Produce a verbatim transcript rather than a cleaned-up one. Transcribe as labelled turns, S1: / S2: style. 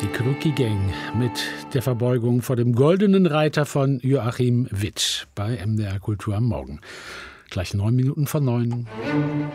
S1: Die Crookie Gang mit der Verbeugung vor dem Goldenen Reiter von Joachim Witt bei M D R Kultur am Morgen. Gleich neun Minuten vor neun.